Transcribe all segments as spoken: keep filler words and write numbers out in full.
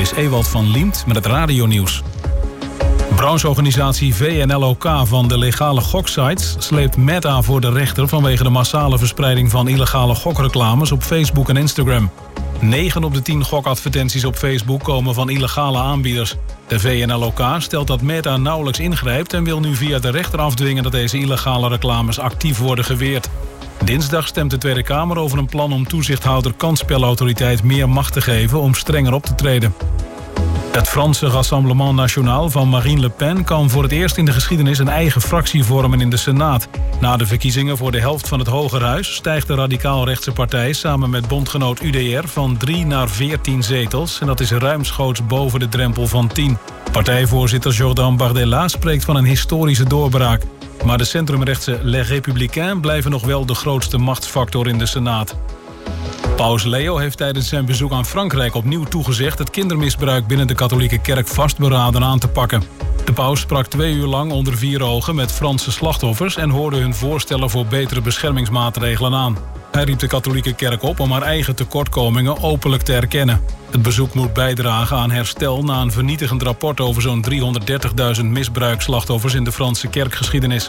is Ewald van Liemt met het radionieuws. Brancheorganisatie V N L O K van de legale goksites sleept Meta voor de rechter vanwege de massale verspreiding van illegale gokreclames op Facebook en Instagram. negen op de tien gokadvertenties op Facebook komen van illegale aanbieders. De V N L O K stelt dat Meta nauwelijks ingrijpt en wil nu via de rechter afdwingen dat deze illegale reclames actief worden geweerd. Dinsdag stemt de Tweede Kamer over een plan om toezichthouder Kansspelautoriteit meer macht te geven om strenger op te treden. Het Franse Rassemblement National van Marine Le Pen kan voor het eerst in de geschiedenis een eigen fractie vormen in de Senaat. Na de verkiezingen voor de helft van het Hogerhuis stijgt de radicaal-rechtse partij samen met bondgenoot U D R van drie naar veertien zetels en dat is ruimschoots boven de drempel van tien. Partijvoorzitter Jordan Bardella spreekt van een historische doorbraak. Maar de centrumrechtse Les Républicains blijven nog wel de grootste machtsfactor in de Senaat. Paus Leo heeft tijdens zijn bezoek aan Frankrijk opnieuw toegezegd het kindermisbruik binnen de katholieke kerk vastberaden aan te pakken. De paus sprak twee uur lang onder vier ogen met Franse slachtoffers en hoorde hun voorstellen voor betere beschermingsmaatregelen aan. Hij riep de katholieke kerk op om haar eigen tekortkomingen openlijk te erkennen. Het bezoek moet bijdragen aan herstel na een vernietigend rapport over zo'n driehonderddertigduizend misbruikslachtoffers in de Franse kerkgeschiedenis.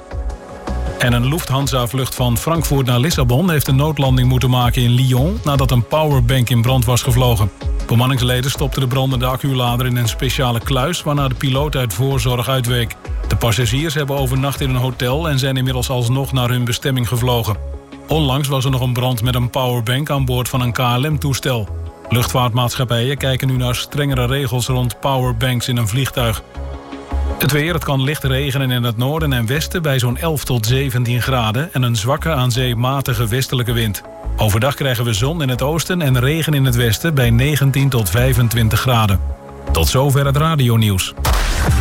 En een Lufthansa-vlucht van Frankfurt naar Lissabon heeft een noodlanding moeten maken in Lyon nadat een powerbank in brand was gevlogen. Bemanningsleden stopten de brandende acculader in een speciale kluis waarna de piloot uit voorzorg uitweek. De passagiers hebben overnacht in een hotel en zijn inmiddels alsnog naar hun bestemming gevlogen. Onlangs was er nog een brand met een powerbank aan boord van een K L M-toestel. Luchtvaartmaatschappijen kijken nu naar strengere regels rond powerbanks in een vliegtuig. Het weer, het kan licht regenen in het noorden en westen bij zo'n elf tot zeventien graden... en een zwakke aan zee matige westelijke wind. Overdag krijgen we zon in het oosten en regen in het westen bij negentien tot vijfentwintig graden. Tot zover het radionieuws.